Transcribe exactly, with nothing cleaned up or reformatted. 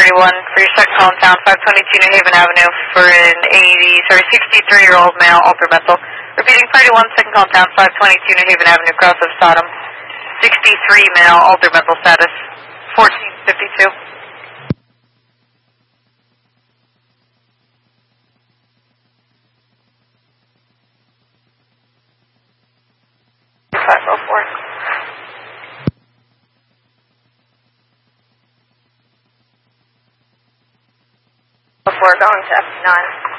thirty-one for your second call in town, five twenty-two New Haven Avenue for an eighty, sorry, sixty-three-year-old male, altered mental. Repeating, thirty-one, second call in town, five twenty-two New Haven Avenue, cross of Sodom. sixty-three male, altered mental status, fourteen fifty-two. five oh four. Before going to F nine.